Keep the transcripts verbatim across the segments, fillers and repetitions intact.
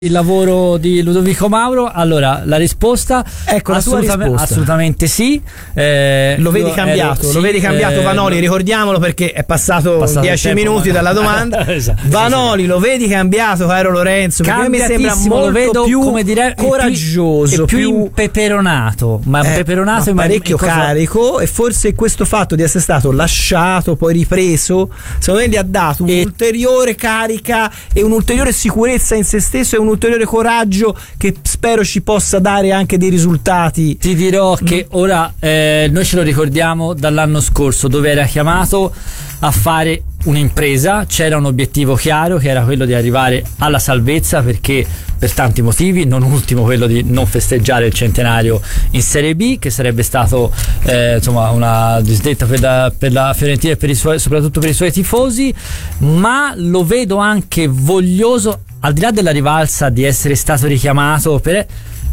Il lavoro di Ludovico Mauro, allora la risposta, ecco, la sua risposta. Assolutamente sì. Eh, lo vedi cambiato, ero, lo sì, vedi cambiato eh, Vanoli, ricordiamolo perché è passato, passato dieci minuti ma... dalla domanda. esatto, Vanoli, esatto. Lo vedi cambiato, caro Lorenzo? Perché mi sembra molto lo vedo, più come dire, coraggioso, più, più, più peperonato, ma eh, peperonato ma parecchio cosa... carico, e forse questo fatto di essere stato lasciato, poi ripreso, secondo me gli ha dato un'ulteriore carica e un'ulteriore sicurezza in se stesso e un ulteriore coraggio che spero ci possa dare anche dei risultati. Ti dirò mm. che ora eh, noi ce lo ricordiamo dall'anno scorso, dove era chiamato a fare un'impresa, c'era un obiettivo chiaro che era quello di arrivare alla salvezza, perché per tanti motivi, non ultimo quello di non festeggiare il centenario in Serie B, che sarebbe stato eh, insomma una disdetta per la, per la Fiorentina e per i suoi, soprattutto per i suoi tifosi, ma lo vedo anche voglioso, al di là della rivalsa di essere stato richiamato per,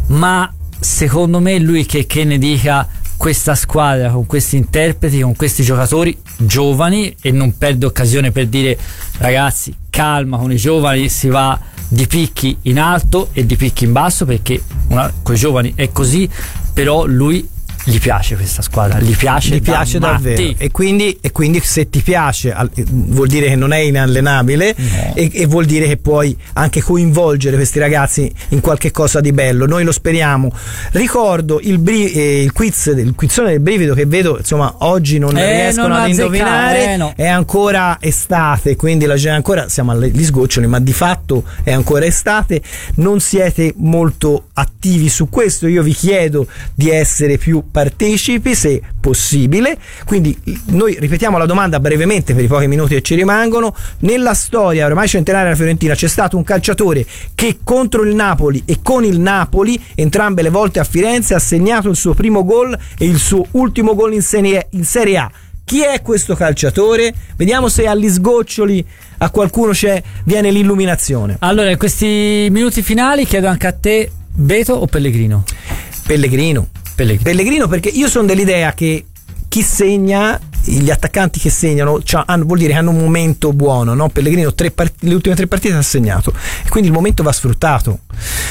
ma secondo me lui che, che ne dica, questa squadra con questi interpreti, con questi giocatori giovani, e non perde occasione per dire ragazzi calma, con i giovani si va di picchi in alto e di picchi in basso, perché una, con i giovani è così, però lui gli piace questa squadra, gli piace, gli piace da davvero, e quindi, e quindi se ti piace vuol dire che non è inallenabile, no. e, e vuol dire che puoi anche coinvolgere questi ragazzi in qualche cosa di bello. Noi lo speriamo. Ricordo il, bri- eh, il quiz, il quizzone del brivido, che vedo insomma oggi non eh, riescono non ad indovinare, eh, no. È ancora estate, quindi la gente ancora siamo agli sgoccioli, ma di fatto è ancora estate. Non siete molto attivi su questo, io vi chiedo di essere più partecipi se possibile, quindi noi ripetiamo la domanda brevemente per i pochi minuti che ci rimangono. Nella storia ormai centenaria della Fiorentina c'è stato un calciatore che contro il Napoli e con il Napoli, entrambe le volte a Firenze, ha segnato il suo primo gol e il suo ultimo gol in Serie, in Serie A. Chi è questo calciatore? Vediamo se agli sgoccioli a qualcuno c'è, viene l'illuminazione. Allora, in questi minuti finali chiedo anche a te, Beto o Pellegrino? Pellegrino Pellegrino, Pellegrino perché io sono dell'idea che chi segna, gli attaccanti che segnano, cioè, hanno, vuol dire che hanno un momento buono, no? Pellegrino tre part- le ultime tre partite ha segnato e quindi il momento va sfruttato.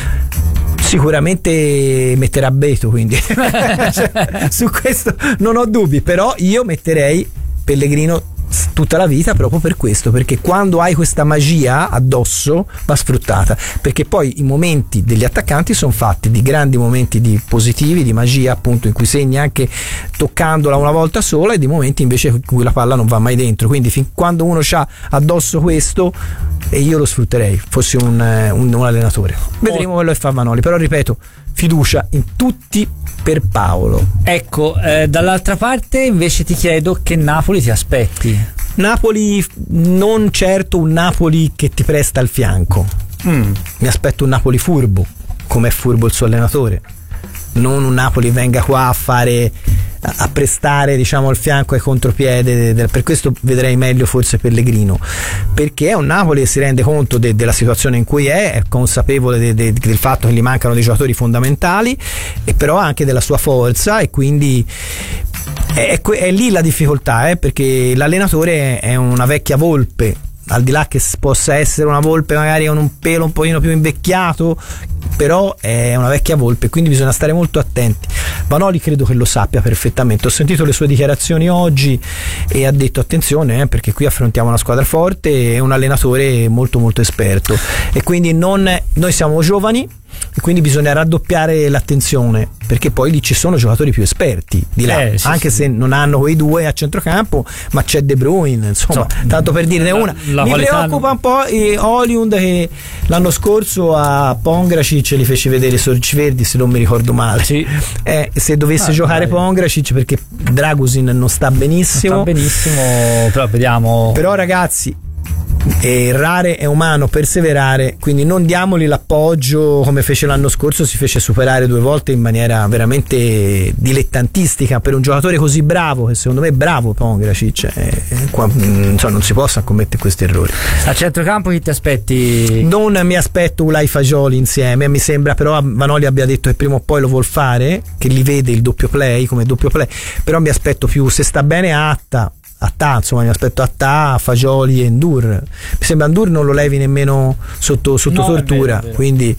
Sicuramente metterà Beto, quindi cioè, su questo non ho dubbi, però io metterei Pellegrino tutta la vita proprio per questo, perché quando hai questa magia addosso va sfruttata, perché poi i momenti degli attaccanti sono fatti di grandi momenti di positivi, di magia appunto, in cui segni anche toccandola una volta sola, e di momenti invece in cui la palla non va mai dentro, quindi fin quando uno c'ha addosso questo, e io lo sfrutterei fossi un, un, un allenatore. Vedremo quello che fa Vanoli, però ripeto, fiducia in tutti per Paolo. Ecco, eh, dall'altra parte invece ti chiedo che Napoli ti aspetti. Napoli, non certo un Napoli che ti presta il fianco. Mm. Mi aspetto un Napoli furbo, come è furbo il suo allenatore. Non un Napoli venga qua a fare, a prestare, diciamo, il fianco ai contropiede. Per questo vedrei meglio forse Pellegrino, perché è un Napoli che si rende conto de, della situazione in cui è, è consapevole de, de, del fatto che gli mancano dei giocatori fondamentali, e però anche della sua forza, e quindi è, è, è lì la difficoltà, eh, perché l'allenatore è una vecchia volpe, al di là che possa essere una volpe magari con un pelo un pochino più invecchiato, però è una vecchia volpe, quindi bisogna stare molto attenti. Vanoli credo che lo sappia perfettamente, ho sentito le sue dichiarazioni oggi e ha detto attenzione, eh, perché qui affrontiamo una squadra forte e un allenatore molto molto esperto, e quindi non, noi siamo giovani e quindi bisogna raddoppiare l'attenzione, perché poi lì ci sono giocatori più esperti di là, eh, sì, anche sì. se non hanno quei due a centrocampo, ma c'è De Bruyne, insomma, so, tanto per dirne una. La mi preoccupa un po' eh, Højlund, che l'anno scorso a Pongracic li fece vedere i sorci verdi, se non mi ricordo male, sì. eh, se dovesse ah, giocare dai. Pongracic, perché Dragusin non sta benissimo, non sta benissimo, però vediamo. Però ragazzi, errare è umano, perseverare, quindi non diamogli l'appoggio come fece l'anno scorso, si fece superare due volte in maniera veramente dilettantistica per un giocatore così bravo, che secondo me è bravo Pongracic, eh, qua, insomma, non si possono commettere questi errori. A centrocampo chi ti aspetti? Non mi aspetto Ulai Fagioli insieme, mi sembra, però Vanoli abbia detto che prima o poi lo vuol fare, che li vede il doppio play come doppio play, però mi aspetto più, se sta bene Atta, a Ta, insomma mi aspetto a Ta, Fagioli e Ndour. Mi sembra Ndour non lo levi nemmeno sotto, sotto No, è tortura, vero, è vero. quindi